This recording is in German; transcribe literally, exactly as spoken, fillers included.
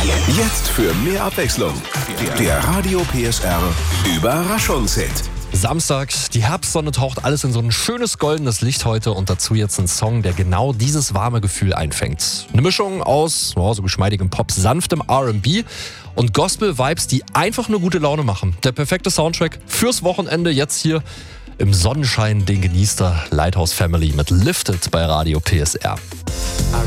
Jetzt für mehr Abwechslung. Der Radio P S R Überraschungshit. Samstag, die Herbstsonne taucht alles in so ein schönes goldenes Licht heute und dazu jetzt ein Song, der genau dieses warme Gefühl einfängt. Eine Mischung aus oh, so geschmeidigem Pop, sanftem R and B und Gospel-Vibes, die einfach nur gute Laune machen. Der perfekte Soundtrack fürs Wochenende jetzt hier im Sonnenschein, den genießt der Lighthouse Family mit Lifted bei Radio P S R.